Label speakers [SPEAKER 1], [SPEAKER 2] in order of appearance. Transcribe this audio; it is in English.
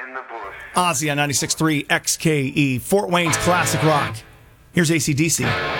[SPEAKER 1] in the bush.
[SPEAKER 2] Ozzy on 96.3 XKE, Fort Wayne's classic rock. Here's AC/DC.